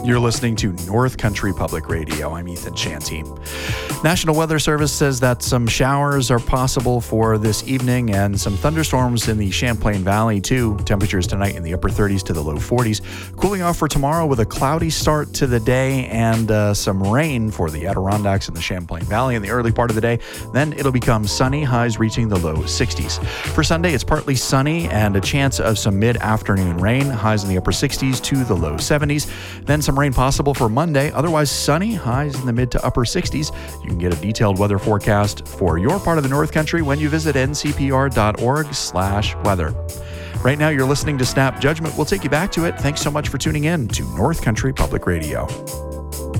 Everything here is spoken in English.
You're listening to North Country Public Radio. I'm Ethan Shanty. National Weather Service says that some showers are possible for this evening and some thunderstorms in the Champlain Valley too. Temperatures tonight in the upper 30s to the low 40s. Cooling off for tomorrow with a cloudy start to the day and some rain for the Adirondacks and the Champlain Valley in the early part of the day. Then it'll become sunny, highs reaching the low 60s. For Sunday, it's partly sunny and a chance of some mid-afternoon rain, highs in the upper 60s to the low 70s. Then some rain possible for Monday, otherwise sunny, highs in the mid to upper 60s. You can get a detailed weather forecast for your part of the North Country when you visit ncpr.org/weather. Right now, you're listening to Snap Judgment. We'll take you back to it. Thanks so much for tuning in to North Country Public Radio.